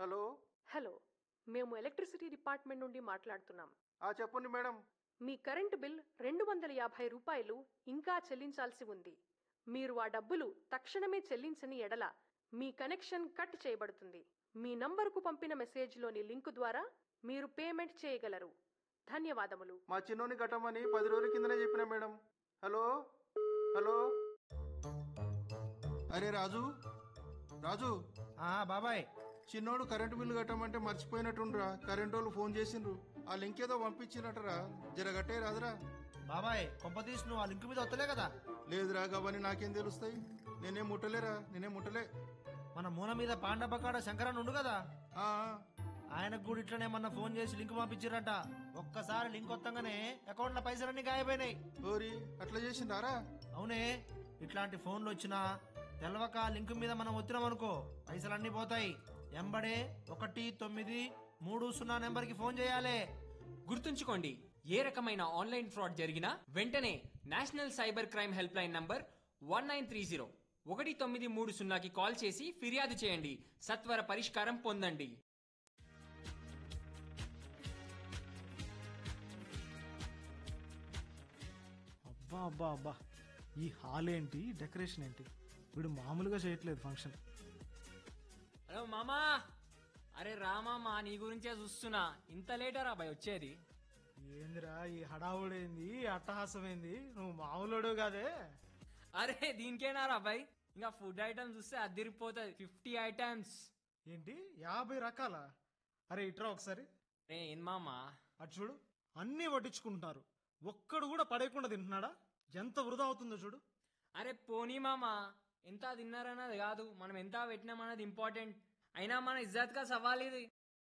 Hello. Hello, మేము electricity department నుండి మాట్లాడుతున్నాం. చెప్పండి మేడం. మీ కరెంటు బిల్ 250 రూపాయలు ఇంకా చెల్లించాల్సి ఉంది. మీరు ఆ డబ్బులు తక్షణమే చెల్లించని ఎడల మీ కనెక్షన్ కట్ చేయబడుతుంది. మీ నంబరుకు పంపిన మెసేజ్లోని లింకు ద్వారా మీరు పేమెంట్ చేయగలరు. ధన్యవాదములు. మా చిన్నోని కట్టమని 10 రోజుల కిందనే చెప్పిన మేడం. Hello hello. అరే రాజు, రాజు. బాబాయ్, చిన్నోడు కరెంటు బిల్లు కట్టమంటే మర్చిపోయినట్టుండ్రా. కరెంటు వాళ్ళు ఫోన్ చేసిండ్రు. ఆ లింక్ ఏదో పంపించినట్టరా, జరగట్టే రాదురా. బాబాయ్ కొంపతీసి నువ్వు ఆ లింక్ మీద వస్తలే కదా? లేదురా, గవని నాకేం తెలుస్తాయి? నేనేం ముట్టలేరా, నేనేం ముట్టలే. మన మూల మీద పాండపకాడ శంకరన్ ఉండు కదా, ఆ ఆయనకు కూడా ఇట్లనే మొన్న ఫోన్ చేసి లింక్ పంపించారట. ఒక్కసారి లింక్ వస్తాగానే అకౌంట్ లో పైసలన్నీ గాయపోయినాయి. ఓరి, అట్లా చేసిండారా? అవునే, ఇట్లాంటి ఫోన్లు వచ్చినా తెలవక లింక్ మీద మనం వచ్చినామనుకో పైసలన్నీ పోతాయి. ఎంబడే 1930 నెంబర్ కి ఫోన్ చేయాలి. గుర్తుంచుకోండి, ఏ రకమైన ఆన్లైన్ ఫ్రాడ్ జరిగినా వెంటనే national cyber crime help line number 1930 1930కి call చేసి ఫిర్యాదు చేయండి. సత్వర పరిష్కారం పొందండి. అబ్బా అబ్బా అబ్బా, ఈ హాల్ ఏంటి, డెకరేషన్ ఏంటి, వీడు మామూలుగా చేయట్లేదు ఫంక్షన్. హలో మామా. అరే రామామా, నీ గురించే చూస్తున్నా. ఇంత లేటరా బాయ్ వచ్చేది? ఏందిరా ఈ హడావుడేంది, అట్టహాసం ఏంది, నువ్వు మామూలుడు కాదే. అరే దీనికేనారా బాయ్, ఇంకా ఫుడ్ ఐటమ్స్ చూస్తే అదిరిపోతుంది. 50 ఐటమ్స్. ఏంటి 50 రకాల? అరే ఇట్రా ఒకసారి. రే ఏం మామా, అటు చూడు, అన్నీ వడ్డించుకుంటున్నారు, ఒక్కడు కూడా పడేయకుండా తింటున్నాడా? ఎంత వృధా అవుతుందో చూడు. అరే పోనీ మామా, ఎంత తిన్నారన్నది కాదు, మనం ఎంత పెట్టినామన్నది ఇంపార్టెంట్. అయినా మన ఇజ్జత్ కా సవాల్ ఇది.